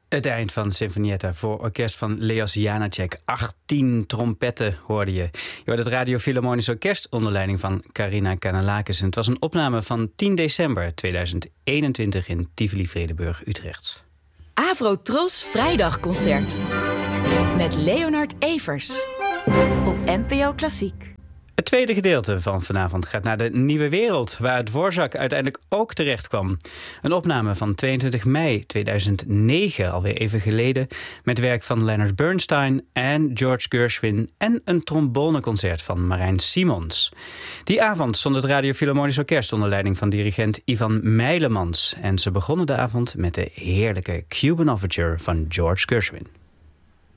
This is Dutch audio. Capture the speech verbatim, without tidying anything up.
Het eind van Sinfonietta voor orkest van Leos Janáček. achttien trompetten hoorde je. Je hoorde het Radio Philharmonisch Orkest onder leiding van Karina Kanellakis. En het was een opname van tien december tweeduizend eenentwintig in Tivoli-Vredenburg, Utrecht. Avro-Tros Vrijdagconcert met Leonard Evers op N P O Klassiek. Het tweede gedeelte van vanavond gaat naar de Nieuwe Wereld, waar het Dvorak uiteindelijk ook terecht kwam. Een opname van tweeëntwintig mei tweeduizend negen, alweer even geleden, met werk van Leonard Bernstein en George Gershwin en een tromboneconcert van Marijn Simons. Die avond stond het Radio Philharmonisch Orkest onder leiding van dirigent Ivan Meilemans. En ze begonnen de avond met de heerlijke Cuban Overture van George Gershwin.